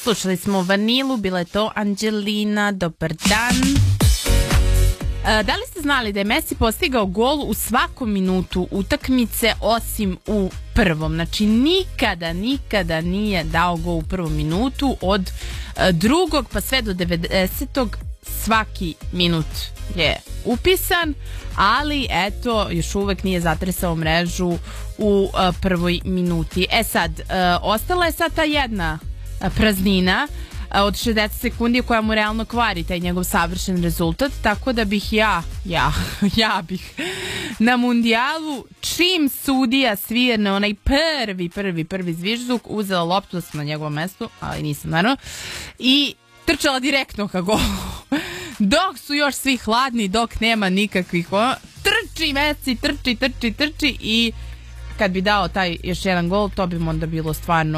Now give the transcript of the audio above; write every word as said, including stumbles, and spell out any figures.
Slušali smo Vanilu, bila je to Anđelina, dobar dan. E, da li ste znali da je Messi postigao gol u svakom minutu utakmice osim u prvom? Znači nikada, nikada nije dao gol u prvom minutu, od e, drugog pa sve do devedesetog svaki minut je upisan, ali eto, još uvek nije zatresao mrežu u a, prvoj minuti. E sad, a, ostala je sad ta jedna a, praznina a, od šezdeset sekundi koja mu realno kvari taj njegov savršen rezultat, tako da bih ja, ja, ja bih na mundijalu, čim sudija svirne onaj prvi, prvi, prvi zvižduk, uzela loptu da sam na njegovom mestu, ali nisam naravno, i trčala direktno ka golu. Dok su još svi hladni, dok nema nikakvih, o, trči Messi, trči, trči, trči i kad bi dao taj još jedan gol, to bi mu onda bilo stvarno